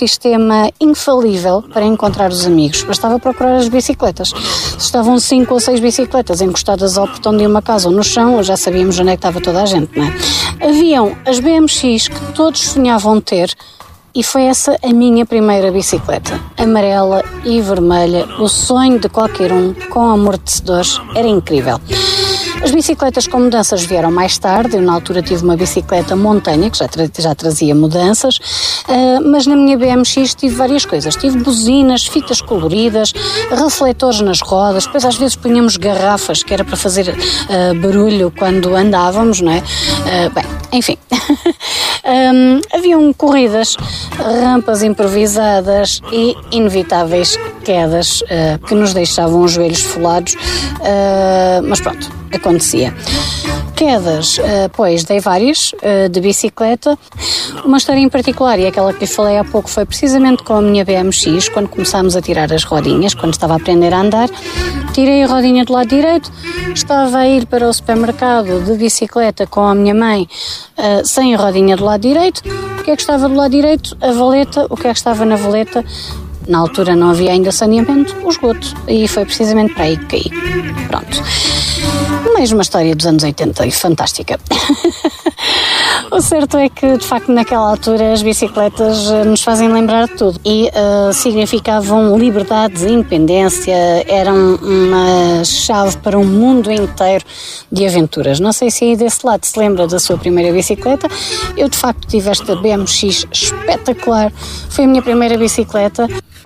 sistema infalível para encontrar os amigos. Bastava procurar as bicicletas. Se estavam 5 ou 6 bicicletas encostadas ao portão de uma casa ou no chão, já sabíamos onde é que estava toda a gente, não é? Haviam as BMX que todos sonhavam ter, e foi essa a minha primeira bicicleta. Amarela e vermelha, o sonho de qualquer um, com amortecedores, era incrível. As bicicletas com mudanças vieram mais tarde. Eu, na altura, tive uma bicicleta montanha, que já trazia mudanças, mas na minha BMX tive várias coisas. Tive buzinas, fitas coloridas, refletores nas rodas, depois às vezes punhamos garrafas, que era para fazer barulho quando andávamos, não é? Bem, enfim. Haviam corridas, rampas improvisadas e inevitáveis quedas que nos deixavam os joelhos folados, mas pronto, acontecia. Quedas, pois, dei várias de bicicleta. Uma história em particular, e aquela que lhe falei há pouco, foi precisamente com a minha BMX, quando começámos a tirar as rodinhas, quando estava a aprender a andar. Tirei a rodinha do lado direito, estava a ir para o supermercado de bicicleta com a minha mãe, sem a rodinha do lado direito. O que é que estava do lado direito? A valeta. O que é que estava na valeta? Na altura não havia ainda saneamento, o esgoto. E foi precisamente para aí que caí. Pronto. Mais uma história dos anos 80 e fantástica. O certo é que, de facto, naquela altura as bicicletas nos fazem lembrar de tudo. E significavam liberdade, independência, eram uma chave para um mundo inteiro de aventuras. Não sei se aí desse lado se lembra da sua primeira bicicleta. Eu, de facto, tive esta BMX espetacular. Foi a minha primeira bicicleta.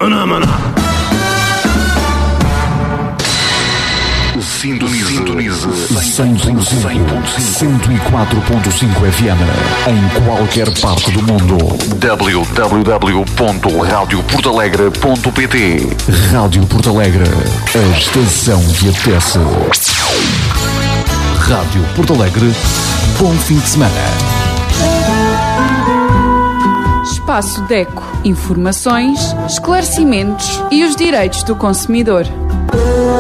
Sintonize 100.5, 104.5 FM em qualquer parte do mundo. www.radioportalegre.pt. Rádio Porto Alegre, a estação que apetece. Rádio Porto Alegre, bom fim de semana. Espaço DECO. Informações, esclarecimentos e os direitos do consumidor.